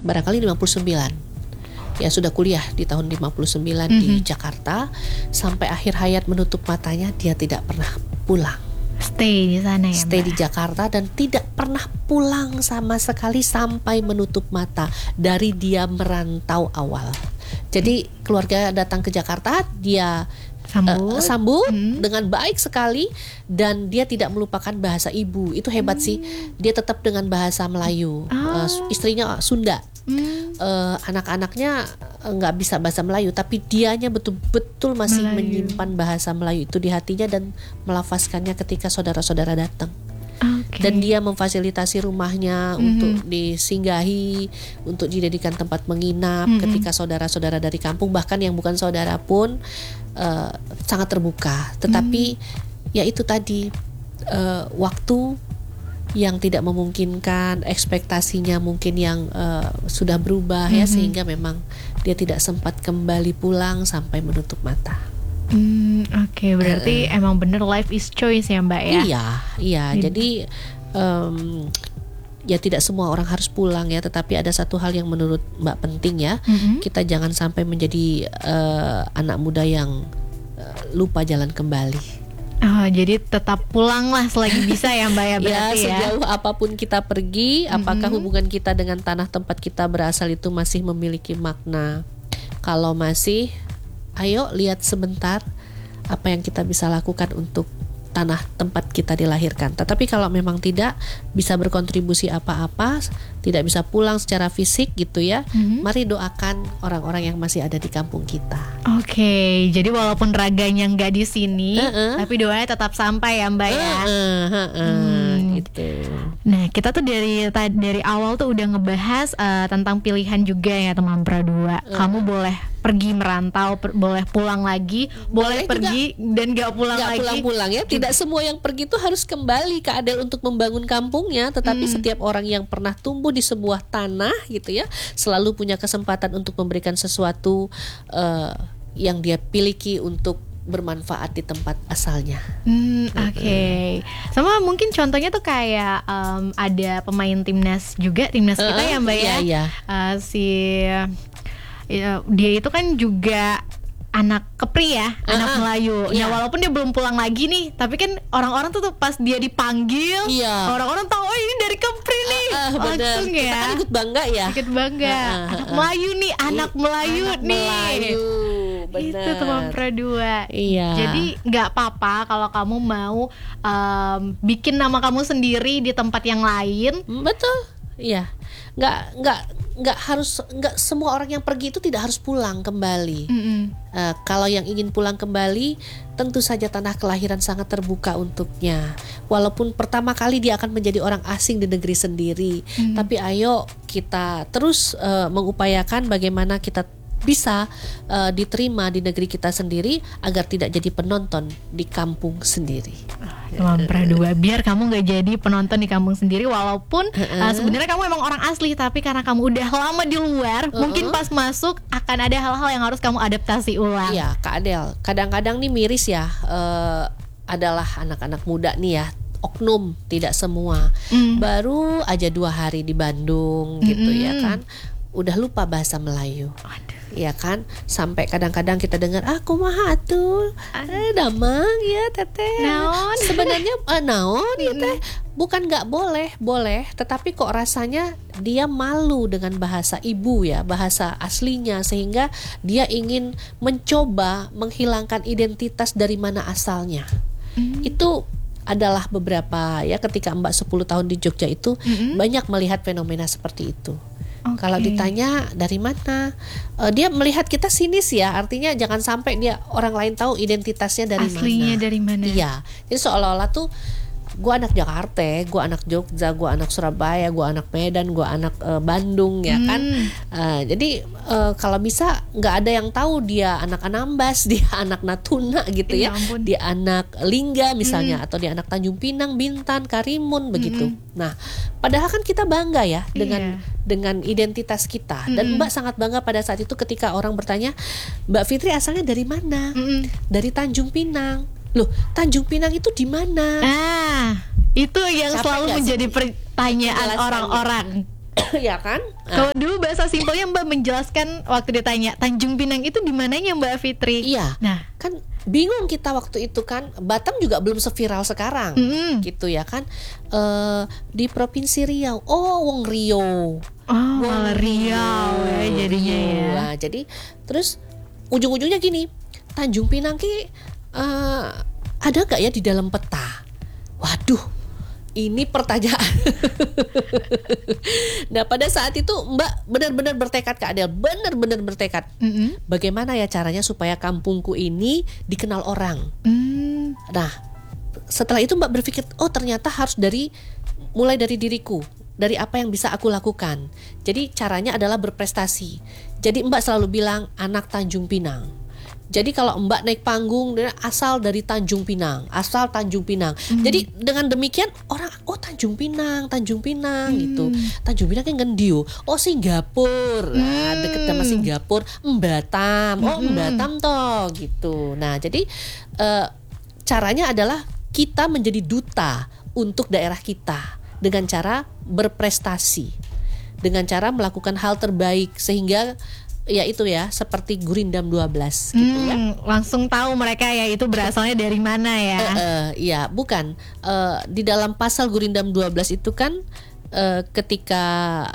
barangkali 59. Ya sudah kuliah di tahun 59 di Jakarta. Sampai akhir hayat menutup matanya, dia tidak pernah pulang. Stay di sana ya, Stay Mbak? di Jakarta dan tidak pernah pulang sama sekali sampai menutup mata dari dia merantau awal. Jadi keluarga datang ke Jakarta, dia sambut dengan baik sekali, dan dia tidak melupakan bahasa ibu. Itu hebat sih. Dia tetap dengan bahasa Melayu. Istrinya Sunda. Anak-anaknya nggak bisa bahasa Melayu, tapi dianya betul-betul masih menyimpan bahasa Melayu itu di hatinya dan melafazkannya ketika saudara-saudara datang. Dan dia memfasilitasi rumahnya untuk disinggahi, untuk dijadikan tempat menginap ketika saudara-saudara dari kampung, bahkan yang bukan saudara pun sangat terbuka. Tetapi ya itu tadi, waktu yang tidak memungkinkan, ekspektasinya mungkin yang sudah berubah ya, sehingga memang dia tidak sempat kembali pulang sampai menutup mata. Oke, berarti emang bener life is choice ya, Mbak ya? Iya. Jadi ya tidak semua orang harus pulang ya, tetapi ada satu hal yang menurut Mbak penting ya. Kita jangan sampai menjadi anak muda yang lupa jalan kembali. Jadi tetap pulang lah selagi bisa ya, Mbak ya, berarti ya. Sejauh apapun kita pergi, apakah hubungan kita dengan tanah tempat kita berasal itu masih memiliki makna? Kalau masih, ayo lihat sebentar apa yang kita bisa lakukan untuk tanah tempat kita dilahirkan. Tetapi kalau memang tidak bisa berkontribusi apa-apa, tidak bisa pulang secara fisik gitu ya, mari doakan orang-orang yang masih ada di kampung kita. Oke, jadi walaupun raganya nggak di sini, tapi doanya tetap sampai ya, Mbak ya. Gitu. Nah, kita tuh dari awal tuh udah ngebahas tentang pilihan juga ya, teman Pradua. Kamu boleh pergi merantau, boleh pulang lagi, boleh pergi dan nggak pulang lagi. Pulang ya. Tidak semua yang pergi itu harus kembali ke Adel untuk membangun kampungnya, tetapi setiap orang yang pernah tumbuh di sebuah tanah gitu ya, selalu punya kesempatan untuk memberikan sesuatu yang dia miliki untuk bermanfaat di tempat asalnya. Oke. Sama mungkin contohnya tuh kayak ada pemain timnas kita ya, Mbak ya. Iya. Dia itu kan juga anak Kepri ya, anak Melayu. Nah, walaupun dia belum pulang lagi nih, tapi kan orang-orang tuh pas dia dipanggil, orang-orang tahu ini dari Kepri nih. Langsung ya. Kita kan ikut bangga ya. Ikut bangga. Anak Melayu nih, anak Melayu nih. Melayu. Benar. Itu teman Pradua. Iya. Jadi nggak apa-apa kalau kamu mau bikin nama kamu sendiri di tempat yang lain. Betul. Iya. Nggak semua orang yang pergi itu tidak harus pulang kembali. Kalau yang ingin pulang kembali, tentu saja tanah kelahiran sangat terbuka untuknya. Walaupun pertama kali dia akan menjadi orang asing di negeri sendiri, tapi ayo kita terus mengupayakan bagaimana kita bisa diterima di negeri kita sendiri agar tidak jadi penonton di kampung sendiri. Teman Pradua, biar kamu gak jadi penonton di kampung sendiri, walaupun sebenarnya kamu emang orang asli, tapi karena kamu udah lama di luar, mungkin pas masuk akan ada hal-hal yang harus kamu adaptasi ulang. Iya, Kak Adel, kadang-kadang nih miris ya, adalah anak-anak muda nih ya, oknum, tidak semua, baru aja 2 hari di Bandung gitu ya kan, udah lupa bahasa Melayu. Ya kan, sampai kadang-kadang kita dengar kumaha atuh damang ya teteh. Naon? Sebenarnya naon ya teh. Bukan nggak boleh, tetapi kok rasanya dia malu dengan bahasa ibu ya, bahasa aslinya, sehingga dia ingin mencoba menghilangkan identitas dari mana asalnya. Itu adalah beberapa ya, ketika Mbak 10 tahun di Jogja itu banyak melihat fenomena seperti itu. Kalau ditanya dari mana, dia melihat kita sinis ya, artinya jangan sampai dia orang lain tahu identitasnya dari aslinya mana. dari mana. Iya, jadi seolah-olah tuh gue anak Jakarta, gue anak Jogja, gue anak Surabaya, gue anak Medan, gue anak Bandung ya kan. Jadi kalau bisa nggak ada yang tahu dia anak Anambas, dia anak Natuna gitu ya, dia anak Lingga misalnya, atau dia anak Tanjung Pinang, Bintan, Karimun begitu. Nah, padahal kan kita bangga ya dengan identitas kita, dan Mbak sangat bangga pada saat itu ketika orang bertanya, Mbak Fitri asalnya dari mana? Dari Tanjung Pinang. Loh, Tanjung Pinang itu di mana? Itu yang selalu menjadi pertanyaan orang-orang. Ya kan? Kalau dulu bahasa simpelnya Mbak menjelaskan waktu ditanya Tanjung Pinang itu di mananya Mbak Fitri? Iya. Nah, kan bingung kita waktu itu kan. Batam juga belum seviral sekarang, gitu ya kan? Di Provinsi Riau. Oh, wong Rio. Wong Riau ya jadinya ya. Nah, jadi terus ujung-ujungnya gini, Tanjung Pinang ada gak ya di dalam peta? Waduh, ini pertanyaan. Nah, pada saat itu Mbak benar-benar bertekad, Kak Adel, benar-benar bertekad. Bagaimana ya caranya supaya kampungku ini dikenal orang. Nah, setelah itu Mbak berpikir, oh ternyata harus mulai dari diriku, dari apa yang bisa aku lakukan. Jadi caranya adalah berprestasi. Jadi Mbak selalu bilang anak Tanjung Pinang. Jadi kalau Mbak naik panggung asal dari Tanjung Pinang, asal Tanjung Pinang. Jadi dengan demikian orang Tanjung Pinang gitu. Tanjung Pinang kan Ngendio. Oh Singapura, deket sama Singapura, Batam. Oh Batam toh gitu. Nah jadi caranya adalah kita menjadi duta untuk daerah kita dengan cara berprestasi, dengan cara melakukan hal terbaik sehingga ya itu ya seperti Gurindam 12 gitu ya. Langsung tahu mereka ya itu berasalnya dari mana ya. Ya bukan di dalam pasal Gurindam 12 itu kan ketika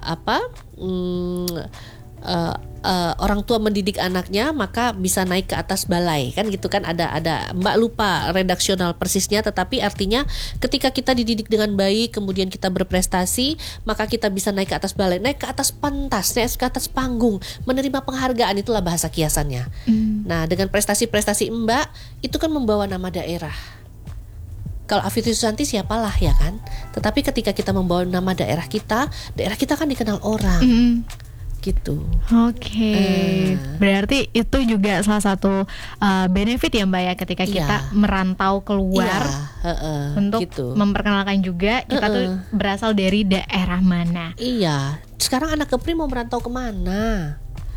orang tua mendidik anaknya maka bisa naik ke atas balai kan gitu kan, ada Mbak lupa redaksional persisnya, tetapi artinya ketika kita dididik dengan baik kemudian kita berprestasi maka kita bisa naik ke atas balai, naik ke atas pentas, naik ke atas panggung, menerima penghargaan, itulah bahasa kiasannya. Nah dengan prestasi-prestasi Mbak itu kan membawa nama daerah. Kalau Afifri Susanti siapalah ya kan, tetapi ketika kita membawa nama daerah kita kan dikenal orang. Gitu. Oke. Berarti itu juga salah satu benefit ya Mbak ya ketika kita merantau keluar untuk memperkenalkan juga kita tuh berasal dari daerah mana. Iya. Sekarang anak Kepri mau merantau kemana?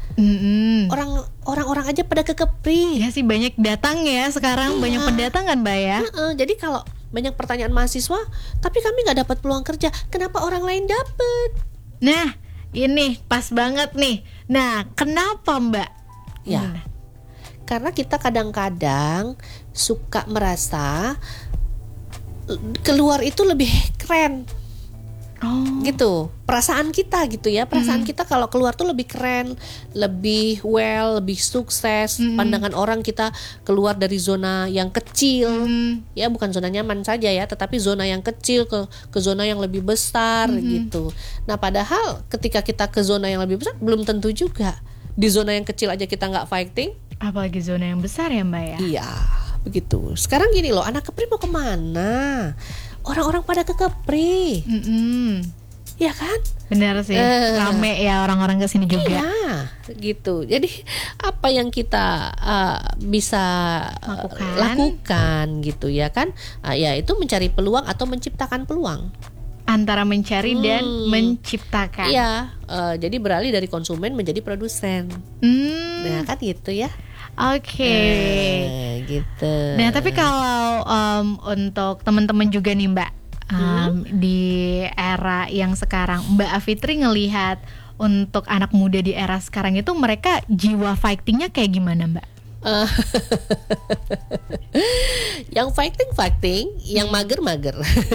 Orang-orang aja pada ke Kepri. Ya sih banyak datang ya sekarang, banyak pendatang kan Mbak ya. Jadi kalau banyak pertanyaan mahasiswa, tapi kami nggak dapat peluang kerja. Kenapa orang lain dapat? Nah. Ini pas banget nih. Nah, kenapa Mbak? Ya, karena kita kadang-kadang suka merasa keluar itu lebih keren. Gitu, perasaan kita gitu ya. Perasaan kita kalau keluar tuh lebih keren, lebih lebih sukses. Pandangan orang kita keluar dari zona yang kecil, ya bukan zona nyaman saja ya, tetapi zona yang kecil ke zona yang lebih besar gitu. Nah padahal ketika kita ke zona yang lebih besar belum tentu juga. Di zona yang kecil aja kita nggak fighting, apalagi zona yang besar ya Mbak ya. Iya begitu. Sekarang gini loh, anak Kepri mau kemana? Orang-orang pada ke Kepri, ya kan? Benar sih, rame ya orang-orang kesini juga. Iya, gitu. Jadi apa yang kita bisa lakukan gitu ya kan? Ya itu mencari peluang atau menciptakan peluang. Antara mencari dan menciptakan. Iya, jadi beralih dari konsumen menjadi produsen. Nah kan gitu ya. Oke. Gitu. Nah tapi kalau untuk teman-teman juga nih Mbak, di era yang sekarang, Mbak Afifri ngelihat untuk anak muda di era sekarang itu mereka jiwa fightingnya kayak gimana Mbak? Yang fighting, yang mager.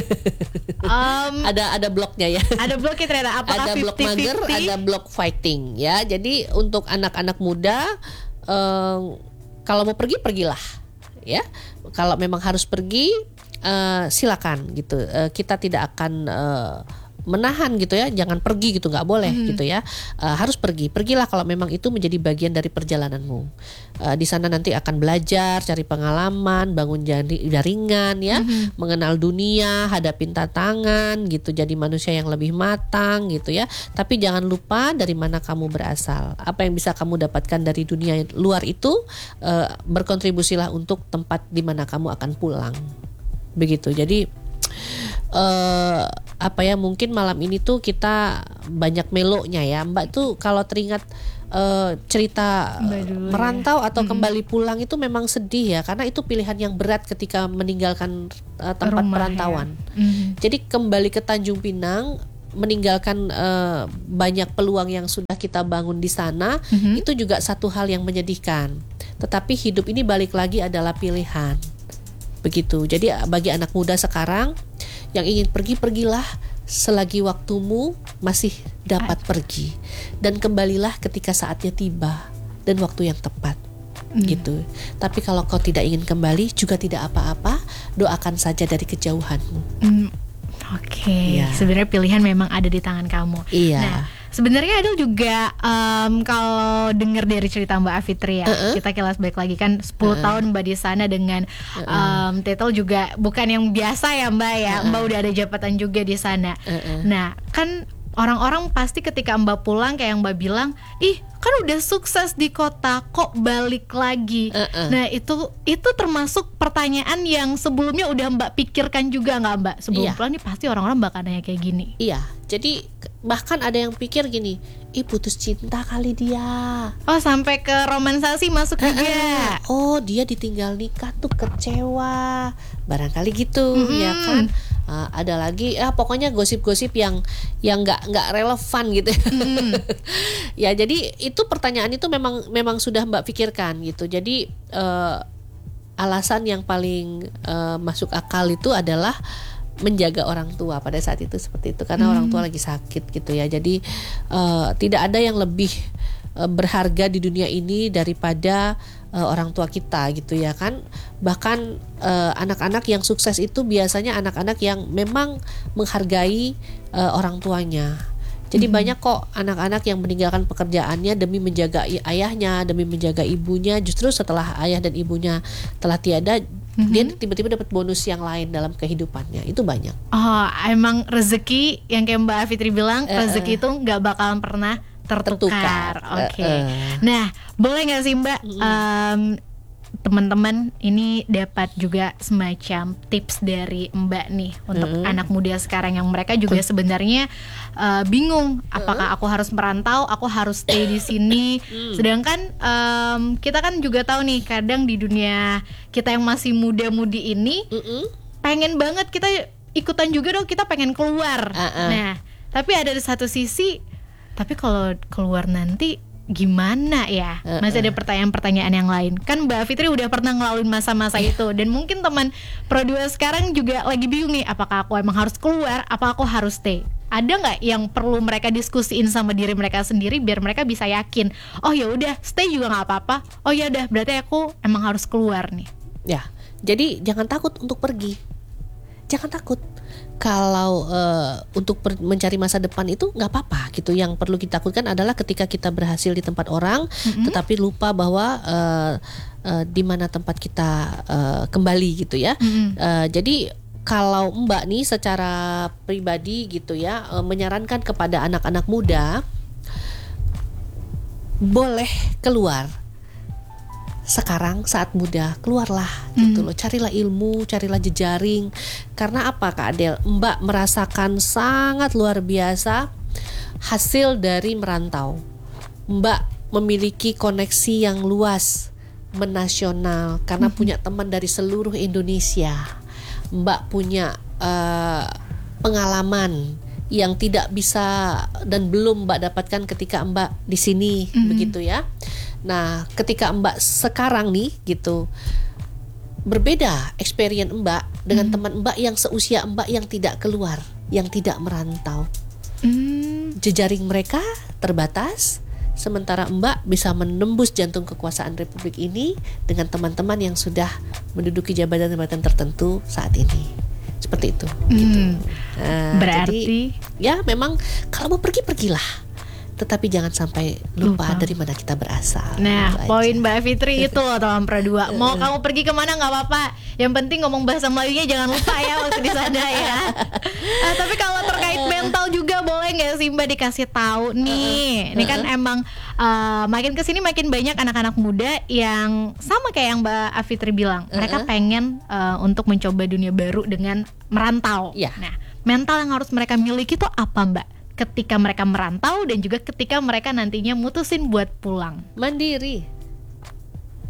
Ada bloknya ya. Ada bloknya ternyata. Apakah ada 50-50? Blok mager, ada blok fighting ya. Jadi untuk anak-anak muda kalau mau pergilah ya. Kalau memang harus pergi silakan gitu. Kita tidak akan menahan gitu ya, jangan pergi gitu, nggak boleh gitu ya. Harus pergilah kalau memang itu menjadi bagian dari perjalananmu. Di sana nanti akan belajar, cari pengalaman, bangun jaringan ya, mengenal dunia, hadapin tantangan gitu, jadi manusia yang lebih matang gitu ya. Tapi jangan lupa dari mana kamu berasal, apa yang bisa kamu dapatkan dari dunia luar itu, berkontribusilah untuk tempat di mana kamu akan pulang. Begitu. Jadi mungkin malam ini tuh kita banyak meloknya ya Mbak tuh. Kalau teringat cerita merantau atau kembali pulang itu memang sedih ya, karena itu pilihan yang berat ketika meninggalkan tempat perantauan ya. Jadi kembali ke Tanjung Pinang meninggalkan banyak peluang yang sudah kita bangun di sana, itu juga satu hal yang menyedihkan. Tetapi hidup ini balik lagi adalah pilihan. Begitu. Jadi bagi anak muda sekarang yang ingin pergi, pergilah selagi waktumu masih dapat pergi, dan kembalilah ketika saatnya tiba dan waktu yang tepat. Gitu. Tapi kalau kau tidak ingin kembali juga tidak apa-apa, doakan saja dari kejauhanmu. Oke. Sebenarnya pilihan memang ada di tangan kamu. Iya. Nah, sebenarnya Adel juga kalau dengar dari cerita Mbak Afitri ya, kita kilas balik lagi kan 10 tahun Mbak di sana dengan titel juga bukan yang biasa ya Mbak ya. Mbak udah ada jabatan juga di sana. Nah, kan orang-orang pasti ketika Mbak pulang kayak yang Mbak bilang, ih kan udah sukses di kota, kok balik lagi? Nah itu termasuk pertanyaan yang sebelumnya udah Mbak pikirkan juga nggak Mbak? Sebelum pulang nih pasti orang-orang bakal nanya kayak gini. Iya, jadi bahkan ada yang pikir gini, ih putus cinta kali dia. Oh sampai ke romansasi masuk juga. Oh dia ditinggal nikah tuh kecewa, barangkali gitu ya kan. Ada lagi pokoknya gosip-gosip yang nggak relevan gitu. Ya jadi itu pertanyaan itu memang sudah Mbak pikirkan gitu. Jadi alasan yang paling masuk akal itu adalah menjaga orang tua pada saat itu seperti itu, karena orang tua lagi sakit gitu ya. Jadi tidak ada yang lebih berharga di dunia ini daripada orang tua kita gitu ya kan. Bahkan anak-anak yang sukses itu biasanya anak-anak yang memang menghargai orang tuanya. Jadi banyak kok anak-anak yang meninggalkan pekerjaannya demi menjaga ayahnya, demi menjaga ibunya. Justru setelah ayah dan ibunya telah tiada, dia tiba-tiba dapat bonus yang lain dalam kehidupannya. Itu banyak. Oh, emang rezeki yang kayak Mbak Afitri bilang, rezeki itu nggak bakalan pernah tertukar. Oke. Nah, boleh nggak sih Mbak, teman-teman ini dapat juga semacam tips dari Mbak nih untuk anak muda sekarang yang mereka juga sebenarnya bingung, apakah aku harus merantau, aku harus stay di sini. Sedangkan kita kan juga tahu nih, kadang di dunia kita yang masih muda-mudi ini pengen banget kita ikutan juga dong, kita pengen keluar. Nah, tapi ada di satu sisi, tapi kalau keluar nanti gimana ya? Masih ada pertanyaan-pertanyaan yang lain. Kan Mbak Fitri udah pernah ngelaluin masa-masa itu, dan mungkin teman Pro 2 sekarang juga lagi bingung nih, apakah aku emang harus keluar, apa aku harus stay? Ada nggak yang perlu mereka diskusiin sama diri mereka sendiri biar mereka bisa yakin, oh ya udah stay juga nggak apa-apa, oh ya udah berarti aku emang harus keluar nih. Ya, jadi jangan takut untuk pergi, jangan takut. Kalau untuk mencari masa depan itu nggak apa-apa gitu. Yang perlu kita takutkan adalah ketika kita berhasil di tempat orang, tetapi lupa bahwa di mana tempat kita kembali gitu ya. Jadi kalau Mbak nih secara pribadi gitu ya, menyarankan kepada anak-anak muda, boleh keluar sekarang saat muda, keluarlah gitu loh, carilah ilmu, carilah jejaring. Karena apa Kak Adel? Mbak merasakan sangat luar biasa hasil dari merantau. Mbak memiliki koneksi yang luas, menasional, karena punya teman dari seluruh Indonesia. Mbak punya pengalaman yang tidak bisa dan belum Mbak dapatkan ketika Mbak di sini, begitu ya. Nah, ketika Mbak sekarang nih gitu, berbeda experience Mbak dengan teman Mbak yang seusia Mbak yang tidak keluar, yang tidak merantau. Jejaring mereka terbatas, sementara Mbak bisa menembus jantung kekuasaan Republik ini dengan teman-teman yang sudah menduduki jabatan-jabatan tertentu saat ini. Seperti itu. Gitu. Berarti jadi, ya memang kalau mau pergi, pergilah. Tetapi jangan sampai lupa dari mana kita berasal. Nah, poin Mbak Fitri itu loh teman Pro 2. Mau kamu pergi kemana nggak apa-apa, yang penting ngomong bahasa Melayunya jangan lupa ya waktu di sana ya. Tapi kalau terkait mental juga boleh nggak sih Mbak dikasih tahu nih? Ini kan emang makin kesini makin banyak anak-anak muda yang sama kayak yang Mbak Fitri bilang, mereka pengen untuk mencoba dunia baru dengan merantau. Nah, mental yang harus mereka miliki itu apa Mbak? Ketika mereka merantau dan juga ketika mereka nantinya mutusin buat pulang. Mandiri.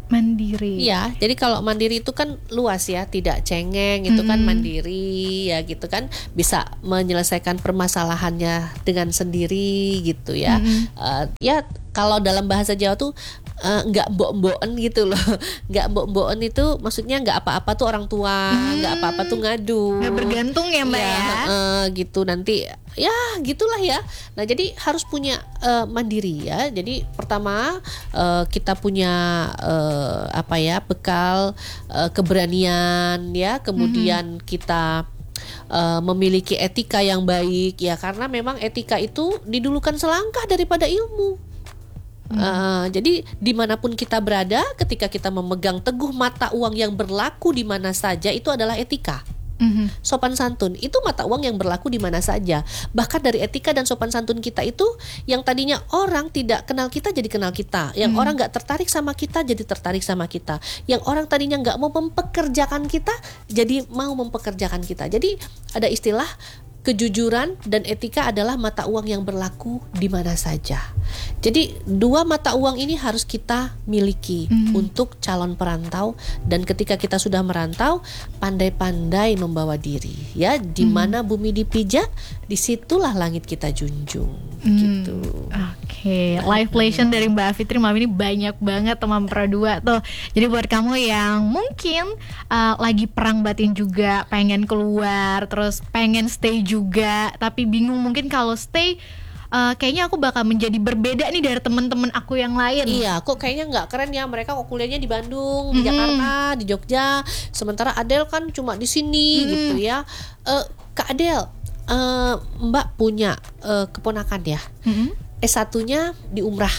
Mandiri. Ya, jadi kalau mandiri itu kan luas ya, tidak cengeng, itu kan mandiri ya gitu kan, bisa menyelesaikan permasalahannya dengan sendiri gitu ya. Ya kalau dalam bahasa Jawa tuh nggak mbok-mboken gitu loh. Nggak mbok-mboken itu maksudnya nggak apa-apa tuh orang tua, nggak apa-apa tuh ngadu. Nggak bergantung ya Mbak ya. Gitu nanti ya gitulah ya. Nah jadi harus punya mandiri ya. Jadi pertama kita punya bekal keberanian ya. Kemudian kita memiliki etika yang baik ya, karena memang etika itu didulukan selangkah daripada ilmu. Jadi dimanapun kita berada, ketika kita memegang teguh mata uang yang berlaku di mana saja, itu adalah etika. Sopan santun itu mata uang yang berlaku di mana saja. Bahkan dari etika dan sopan santun kita itu, yang tadinya orang tidak kenal kita jadi kenal kita, yang orang nggak tertarik sama kita jadi tertarik sama kita, yang orang tadinya nggak mau mempekerjakan kita jadi mau mempekerjakan kita. Jadi ada istilah kejujuran dan etika adalah mata uang yang berlaku di mana saja. Jadi dua mata uang ini harus kita miliki untuk calon perantau, dan ketika kita sudah merantau, pandai-pandai membawa diri. Ya, di mana bumi dipijak, disitulah langit kita junjung. Gitu. Oke, life lesson dari Mbak Fitri malam ini banyak banget teman Pro2 tuh. Jadi buat kamu yang mungkin lagi perang batin juga, pengen keluar, terus pengen stay juga, tapi bingung mungkin kalau stay kayaknya aku bakal menjadi berbeda nih dari teman-teman aku yang lain. Iya, kok kayaknya nggak keren ya, mereka kok kuliahnya di Bandung, di Jakarta, di Jogja, sementara Adel kan cuma di sini gitu ya. Kak Adel, Mbak punya keponakan ya. S1-nya di Umrah,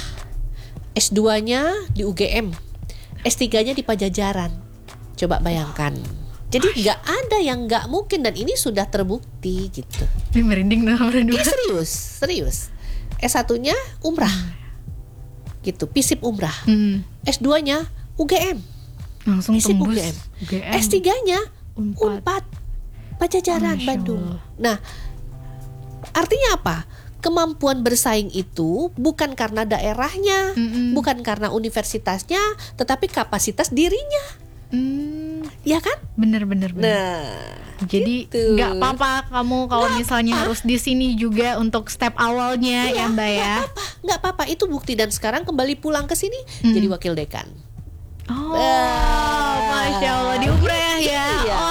S2-nya di UGM, S3-nya di Pajajaran. Coba bayangkan. Jadi nggak ada yang nggak mungkin, dan ini sudah terbukti gitu. Ini merinding dong. Ini serius. S1-nya Umrah, gitu, Pisip Umrah. S2-nya UGM, langsung Pisip tembus UGM. UGM. S3-nya Unpad, Pajajaran, Bandung. Nah, artinya apa? Kemampuan bersaing itu bukan karena daerahnya, bukan karena universitasnya, tetapi kapasitas dirinya. Ya kan? Bener. Nah, jadi nggak gitu. Apa-apa kamu kalau misalnya harus di sini juga untuk step awalnya ya Mbak ya. Nggak apa-apa, itu bukti, dan sekarang kembali pulang ke sini jadi wakil dekan. Masya Allah, di Umrah ya.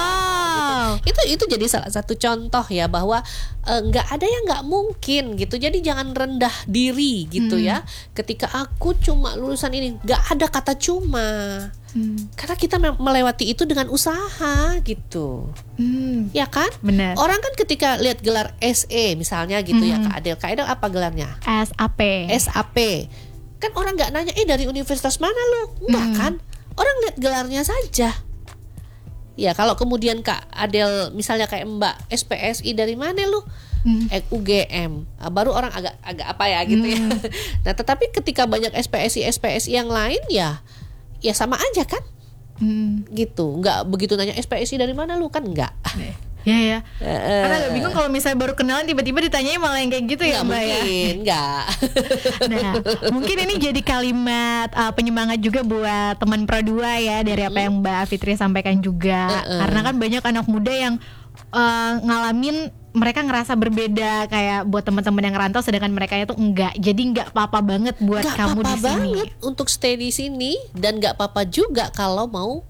Itu jadi salah satu contoh ya, bahwa nggak ada yang nggak mungkin gitu. Jadi jangan rendah diri gitu ya. Ketika aku cuma lulusan ini, nggak ada kata cuma. Karena kita melewati itu dengan usaha gitu. Ya kan? Benar. Orang kan ketika lihat gelar SE misalnya gitu ya, Kak Adel apa gelarnya? SAP. Kan orang nggak nanya dari universitas mana lu? Enggak kan? Orang lihat gelarnya saja. Ya, kalau kemudian Kak Adel misalnya kayak Mbak SPSI dari mana lu? UGM. Baru orang agak apa ya gitu ya. Nah, tetapi ketika banyak SPSI yang lain ya sama aja kan? Gitu. Enggak begitu nanya SPSI dari mana lu, kan enggak. Ya. Karena agak bingung kalau misalnya baru kenalan tiba-tiba ditanyanya malah yang kayak gitu ya Mbak ya. Enggak. Nah, mungkin ini jadi kalimat penyemangat juga buat teman Pro2 ya, dari apa yang Mbak Fitri sampaikan juga. Karena kan banyak anak muda yang ngalamin, mereka ngerasa berbeda kayak buat teman-teman yang rantau, sedangkan mereka itu enggak. Jadi enggak apa-apa banget buat kamu di sini. Enggak apa-apa banget untuk stay di sini, dan enggak apa-apa juga kalau mau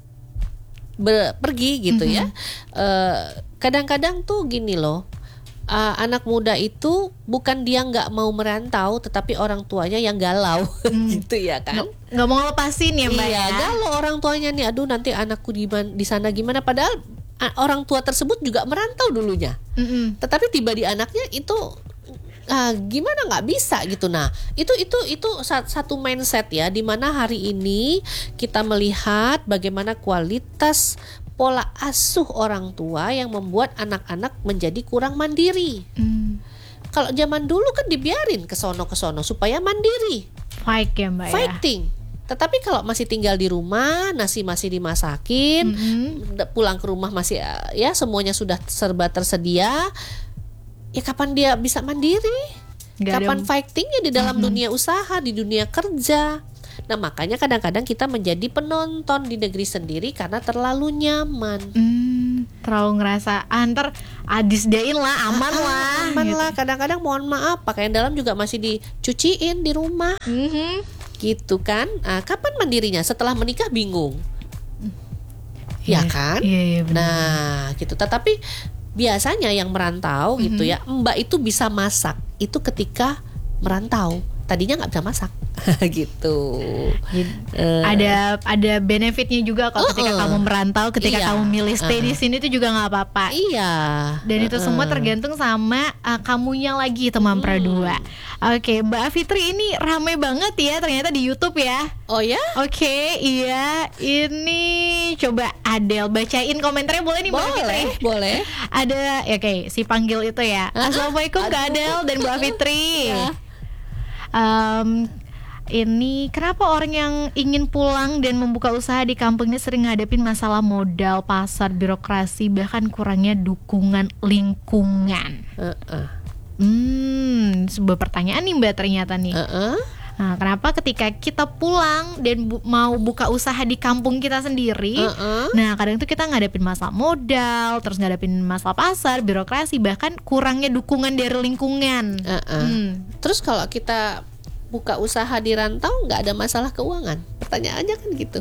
pergi gitu ya. Kadang-kadang tuh gini loh, anak muda itu bukan dia nggak mau merantau, tetapi orang tuanya yang galau. Gitu ya kan, nggak mau lepasin ya Mbak. Iya, galau orang tuanya nih, aduh nanti anakku di sana gimana, padahal orang tua tersebut juga merantau dulunya. Tetapi tiba di anaknya itu gimana, nggak bisa gitu. Nah, itu satu mindset ya, dimana hari ini kita melihat bagaimana kualitas pola asuh orang tua yang membuat anak-anak menjadi kurang mandiri. Kalau zaman dulu kan dibiarin ke sono supaya mandiri. Fight ya Mbak. Fighting. Tetapi kalau masih tinggal di rumah, nasi masih dimasakin, pulang ke rumah masih ya semuanya sudah serba tersedia. Ya kapan dia bisa mandiri? Kapan fightingnya di dalam dunia usaha, di dunia kerja? Nah makanya kadang-kadang kita menjadi penonton di negeri sendiri karena terlalu nyaman. Terlalu ngerasa ntar disediain lah, aman lah. Aman lah. Kadang-kadang mohon maaf pakaian dalam juga masih dicuciin di rumah. Gitu kan. Kapan mandirinya? Setelah menikah bingung. Ya kan? Iya, nah gitu. Tetapi biasanya yang merantau gitu ya, Mbak itu bisa masak itu ketika merantau. Tadinya nggak bisa masak gitu. Ada benefitnya juga kalau ketika kamu merantau, ketika kamu milih stay di sini itu juga nggak apa-apa. Iya. Dan itu semua tergantung sama kamunya lagi teman Pradua. Oke, Mbak Fitri ini rame banget ya ternyata di YouTube ya. Oh ya? Oke, iya. Ini coba Adel bacain komentarnya boleh nih Mbak Fitri? Boleh. Ada oke, si panggil itu ya. Assalamualaikum Kak Adel dan Mbak Fitri. Ya. Ini kenapa orang yang ingin pulang dan membuka usaha di kampung ini sering ngadepin masalah modal, pasar, birokrasi, bahkan kurangnya dukungan lingkungan? Sebuah pertanyaan nih Mbak ternyata nih. Nah, kenapa ketika kita pulang dan mau buka usaha di kampung kita sendiri, nah kadang itu kita ngadepin masalah modal, terus ngadepin masalah pasar, birokrasi, bahkan kurangnya dukungan dari lingkungan. Terus kalau kita buka usaha di rantau nggak ada masalah keuangan? Pertanyaannya kan gitu.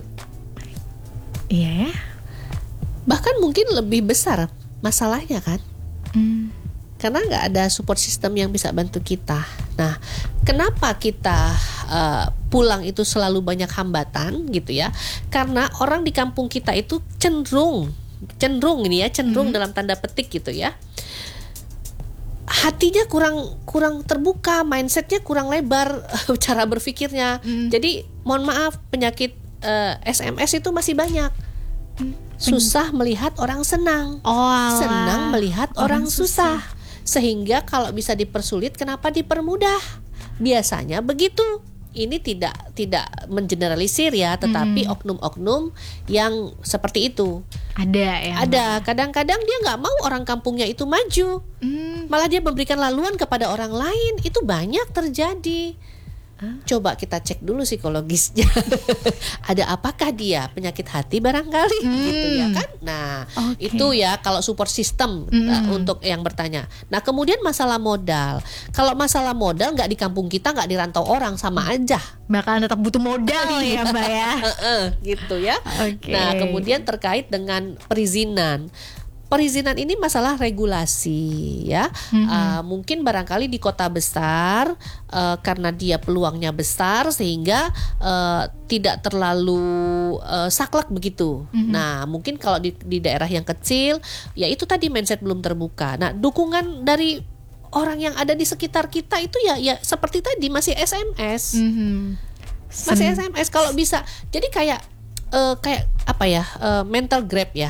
Iya. Bahkan mungkin lebih besar masalahnya kan? Karena nggak ada support system yang bisa bantu kita. Nah, kenapa kita pulang itu selalu banyak hambatan gitu ya? Karena orang di kampung kita itu cenderung dalam tanda petik gitu ya. Hatinya kurang terbuka, mindsetnya kurang lebar, cara berpikirnya. Jadi mohon maaf, penyakit SMS itu masih banyak. Susah melihat orang senang, senang melihat orang susah. Sehingga kalau bisa dipersulit, kenapa dipermudah? Biasanya begitu. Ini tidak mengeneralisir ya, tetapi oknum-oknum yang seperti itu ada. Kadang-kadang dia nggak mau orang kampungnya itu maju, malah dia memberikan laluan kepada orang lain. Itu banyak terjadi. Coba kita cek dulu psikologisnya. Ada apakah dia penyakit hati barangkali gitu ya kan. Nah itu ya kalau support system untuk yang bertanya. Nah kemudian masalah modal. Kalau masalah modal nggak di kampung kita, nggak dirantau orang, sama aja bakalan tetap butuh modal ya Mbak ya. Gitu ya. Nah kemudian terkait dengan perizinan ini masalah regulasi ya. Mungkin barangkali di kota besar karena dia peluangnya besar sehingga tidak terlalu saklek begitu. Nah mungkin kalau di daerah yang kecil ya itu tadi mindset belum terbuka. Nah dukungan dari orang yang ada di sekitar kita itu ya seperti tadi masih SMS. Masih SMS kalau bisa. Jadi kayak apa ya, mental grab ya.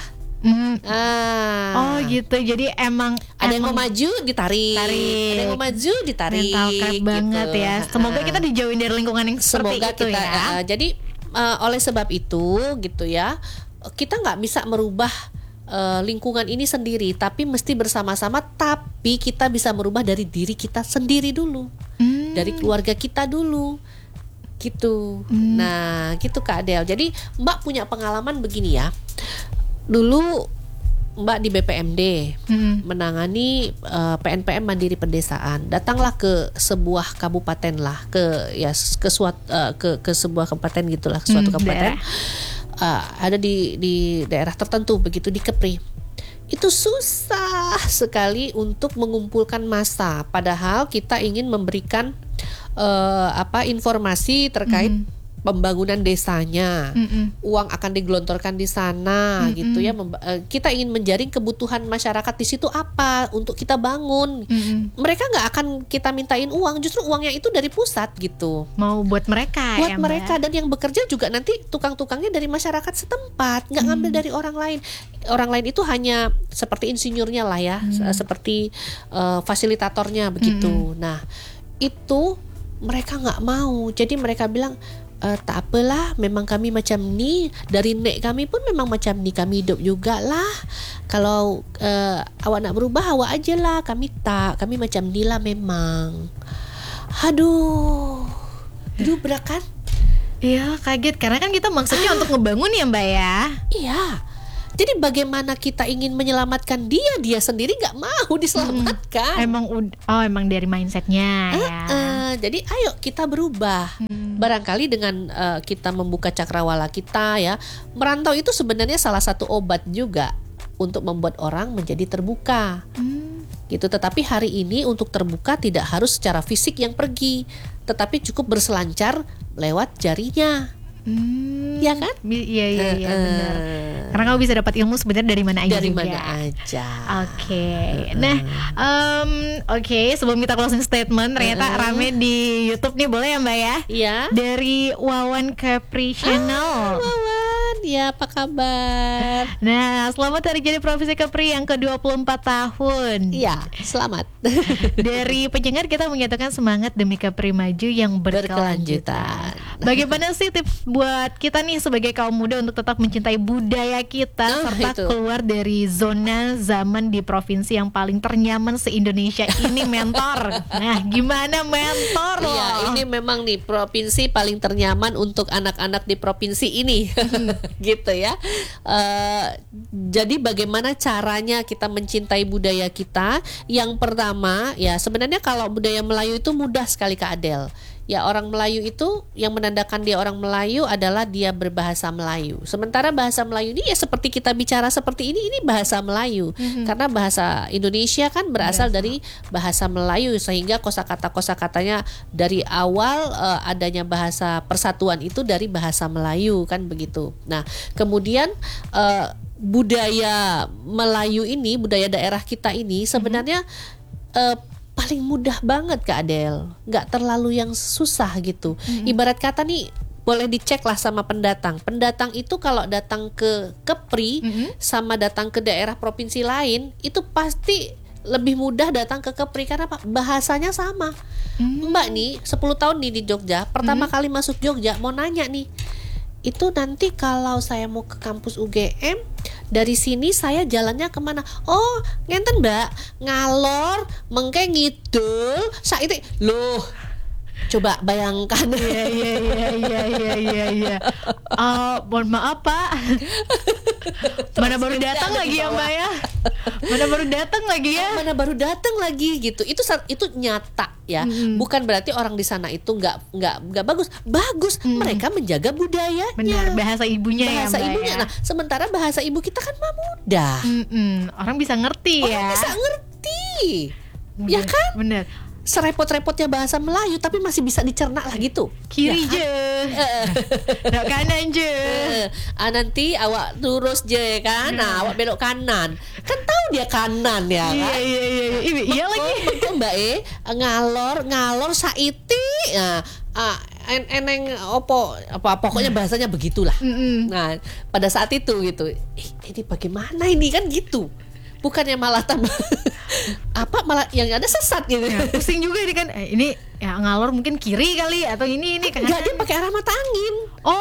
Oh gitu. Jadi emang ada yang mau maju ditarik. Ada yang mau maju ditarik. Mental grab gitu. banget ya. Semoga kita dijauhin dari lingkungan yang seperti itu kita, ya. Jadi oleh sebab itu gitu ya, kita nggak bisa merubah lingkungan ini sendiri, tapi mesti bersama-sama. Tapi kita bisa merubah dari diri kita sendiri dulu, dari keluarga kita dulu. Gitu. Nah, gitu Kak Adel. Jadi Mbak punya pengalaman begini ya. Dulu Mbak di BPMD menangani PNPM Mandiri Pedesaan. Datanglah ke sebuah kabupaten lah, ke sebuah kabupaten gitulah, suatu kabupaten. Ada di daerah tertentu begitu, di Kepri. Itu susah sekali untuk mengumpulkan massa, padahal kita ingin memberikan informasi terkait pembangunan desanya. Uang akan digelontorkan di sana gitu ya. Kita ingin menjaring kebutuhan masyarakat di situ apa untuk kita bangun. Mereka nggak akan kita mintain uang, justru uangnya itu dari pusat gitu. Mau buat mereka. Buat mereka, dan yang bekerja juga nanti tukang-tukangnya dari masyarakat setempat, nggak ngambil dari orang lain. Orang lain itu hanya seperti insinyurnya lah ya, seperti fasilitatornya begitu. Nah itu mereka nggak mau. Jadi mereka bilang, tak apalah, memang kami macam ni, dari nek kami pun memang macam ni, kami hidup jugalah. Kalau awak nak berubah, awak aje lah, kami tak, kami macam ni lah memang. Aduh, berat kan? Iya, kaget karena kan kita maksudnya untuk ngebangun ya Mbak ya. Iya. Jadi bagaimana kita ingin menyelamatkan dia sendiri nggak mau diselamatkan. Emang dari mindsetnya ya. Jadi ayo kita berubah. Barangkali dengan kita membuka cakrawala kita ya, merantau itu sebenarnya salah satu obat juga untuk membuat orang menjadi terbuka. Gitu. Tetapi hari ini untuk terbuka tidak harus secara fisik yang pergi, tetapi cukup berselancar lewat jarinya. Ya kan? Iya benar. Karena kamu bisa dapat ilmu sebenarnya dari mana aja. Oke. Nah, sebelum kita closing statement, ternyata rame di YouTube nih, boleh ya Mbak ya? Iya. Dari Wawan Capri Channel. Wawan, ya apa kabar? Nah, selamat hari jadi Provinsi Capri yang ke-24 tahun. Iya, selamat. Dari pendengar kita menyatakan semangat demi Capri maju yang berkelanjutan. Bagaimana sih tips buat kita nih sebagai kaum muda untuk tetap mencintai budaya kita serta keluar dari zona zaman di provinsi yang paling ternyaman se-Indonesia ini, mentor? Nah, gimana mentor loh? Iya, ini memang nih provinsi paling ternyaman untuk anak-anak di provinsi ini. Gitu ya. Jadi bagaimana caranya kita mencintai budaya kita? Yang pertama ya, sebenarnya kalau budaya Melayu itu mudah sekali Kak Adel. Ya, orang Melayu itu yang menandakan dia orang Melayu adalah dia berbahasa Melayu. Sementara bahasa Melayu ini ya seperti kita bicara seperti ini bahasa Melayu. Karena bahasa Indonesia kan berasal dari bahasa Melayu, sehingga kosakata-kosakatanya dari awal adanya bahasa persatuan itu dari bahasa Melayu kan begitu. Nah, kemudian budaya Melayu ini, budaya daerah kita ini sebenarnya paling mudah banget Kak Adel, nggak terlalu yang susah gitu. Ibarat kata nih, boleh dicek lah sama pendatang. Pendatang itu kalau datang ke Kepri sama datang ke daerah provinsi lain, itu pasti lebih mudah datang ke Kepri karena apa? Bahasanya sama. Mbak nih 10 tahun nih di Jogja, pertama kali masuk Jogja mau nanya nih, itu nanti kalau saya mau ke kampus UGM, dari sini saya jalannya kemana? Oh, ngenten Mbak, ngalor, mengke ngidul, saiki loh. Coba bayangkan. Iya. Mohon maaf Pak. Mana baru datang lagi ya Mbak ya? Mana baru datang lagi gitu. Itu nyata ya. Bukan berarti orang di sana itu nggak bagus. Bagus. Mereka menjaga budayanya. Benar, bahasa ibunya ya Mbak ya. Nah, sementara bahasa ibu kita kan mudah. Orang bisa ngerti ya. Ya kan? Benar. Serepot-repotnya bahasa Melayu tapi masih bisa dicerna lah gitu. Kiri je, belok kanan je. Nanti awak lurus je kan, awak belok kanan. Kan tahu dia kanan ya kan? Iya lagi. Betul Mbak ngalor saiti. Nah, eneng pokoknya bahasanya begitulah. Nah, pada saat itu gitu. Ini bagaimana ini kan gitu. Bukannya malah tambah malah yang ada sesat gitu. Ya, pusing juga ini kan. Ini ya ngalor mungkin kiri kali atau ini kan. Enggak, dia pakai arah mata angin. Oh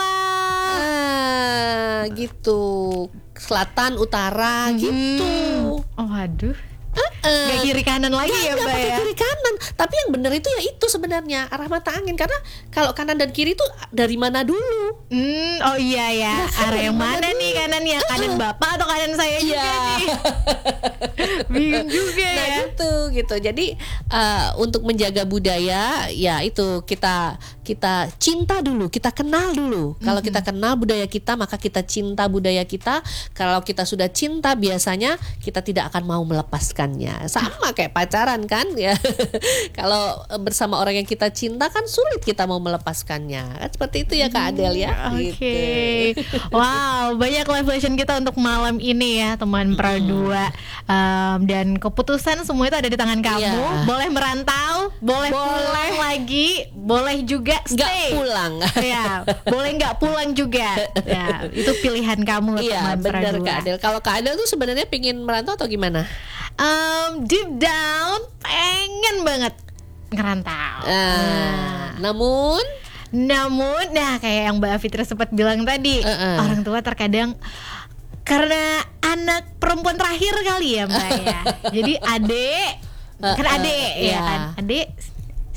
alah. Gitu. Selatan, utara gitu. Oh aduh. Gak kiri kanan lagi ya Mbak ya? Kiri kanan. Tapi yang benar itu ya itu sebenarnya arah mata angin. Karena kalau kanan dan kiri itu dari mana dulu? Oh iya ya. Arah yang mana nih kanannya? Kanan Bapak atau kanan saya juga nih? Bingung juga ya. Nah gitu. Jadi untuk menjaga budaya ya itu kita cinta dulu, kita kenal dulu. Kalau kita kenal budaya kita, maka kita cinta budaya kita. Kalau kita sudah cinta, biasanya kita tidak akan mau melepaskannya. Sama kayak pacaran kan ya. Kalau bersama orang yang kita cinta kan sulit kita mau melepaskannya. Kan seperti itu ya Kak Adel ya. Oke. Wow, banyak live lesson kita untuk malam ini ya teman Pra2. Dan keputusan semua itu ada di tangan kamu. Boleh merantau, boleh pulang lagi, boleh juga stay. Nggak pulang. Ya, boleh nggak pulang juga. Ya, itu pilihan kamu teman Pra2. Iya, benar Kak Adel. Kalau Kak Adel tuh sebenarnya pingin merantau atau gimana? Deep down pengen banget ngerantau. Namun nah kayak yang Mbak Fitra sempat bilang tadi, orang tua terkadang karena anak perempuan terakhir kali ya Mbak ya. Jadi adik kan adik ya kan. Adik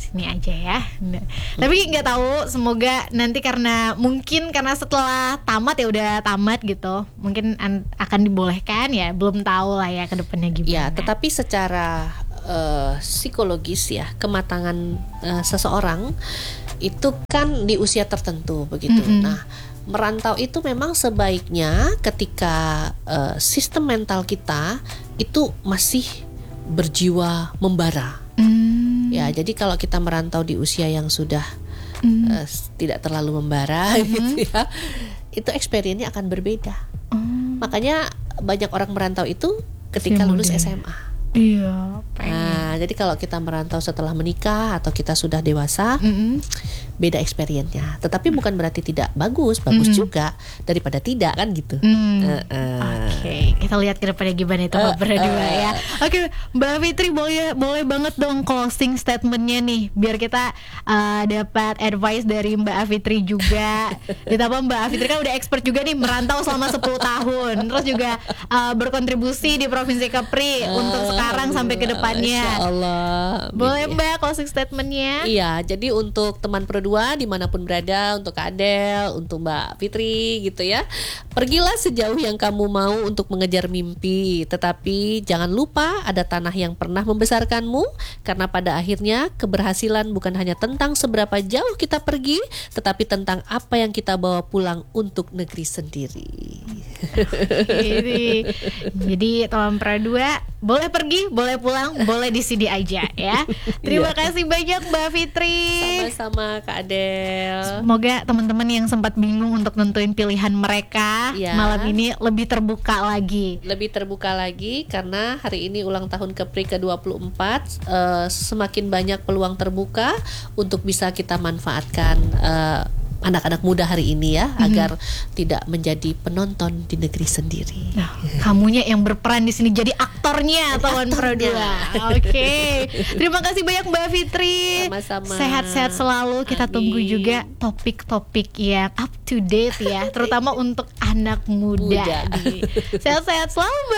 sini aja ya. Tapi nggak tahu, semoga nanti karena setelah tamat ya udah tamat gitu, mungkin akan dibolehkan ya, belum tahu lah ya ke depannya gimana. Ya, tetapi secara psikologis ya, kematangan seseorang itu kan di usia tertentu begitu. Nah, merantau itu memang sebaiknya ketika sistem mental kita itu masih berjiwa membara. Ya, jadi kalau kita merantau di usia yang sudah tidak terlalu membara gitu ya, itu experience-nya akan berbeda. Makanya banyak orang merantau itu ketika lulus SMA. Iya. Nah, jadi kalau kita merantau setelah menikah atau kita sudah dewasa, beda experience-nya. Tetapi bukan berarti tidak bagus juga daripada tidak kan gitu. Oke, kita lihat ke depannya gimana itu berdua ya. Oke, Mbak Fitri boleh banget dong closing statement-nya nih, biar kita dapat advice dari Mbak Fitri juga. Ditambah Mbak Fitri kan udah expert juga nih, merantau selama 10 tahun, terus juga berkontribusi di Provinsi Kepri untuk sekarang sampai ke depannya. Insyaallah. Boleh Mbak closing statement-nya? Iya, jadi untuk teman Pro 2 dimanapun berada, untuk Kak Adel, untuk Mbak Fitri gitu ya, pergilah sejauh yang kamu mau untuk mengejar mimpi. Tetapi jangan lupa ada tanah yang pernah membesarkanmu, karena pada akhirnya keberhasilan bukan hanya tentang seberapa jauh kita pergi, tetapi tentang apa yang kita bawa pulang untuk negeri sendiri. Jadi teman Pro 2 boleh pergi, boleh pulang, boleh di sini aja ya. Terima kasih banyak Mbak Fitri. Sama-sama Kak Adel. Semoga teman-teman yang sempat bingung untuk nentuin pilihan mereka malam ini lebih terbuka lagi. Lebih terbuka lagi karena hari ini ulang tahun Kepri ke-24. Semakin banyak peluang terbuka untuk bisa kita manfaatkan anak-anak muda hari ini ya, agar tidak menjadi penonton di negeri sendiri. Nah, kamunya yang berperan di sini jadi aktornya, teman Pro 2. Oke. Terima kasih banyak Mbak Fitri. Sama-sama. Sehat-sehat selalu. Kita tunggu juga topik-topik yang up to date ya, terutama untuk anak muda. Sehat-sehat selalu Mbak.